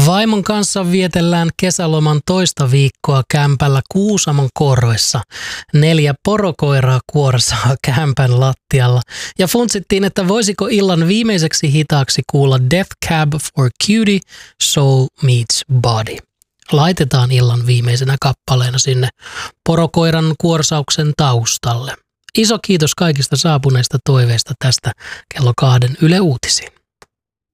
Vaimon kanssa vietellään kesäloman toista viikkoa kämpällä Kuusamon koroissa. 4 porokoiraa kuorsaa kämpän lattialla. Ja funtsittiin, että voisiko illan viimeiseksi hitaaksi kuulla Death Cab for Cutie, Soul Meets Body. Laitetaan illan viimeisenä kappaleena sinne porokoiran kuorsauksen taustalle. Iso kiitos kaikista saapuneista toiveista tästä kello 2 Yle Uutisiin.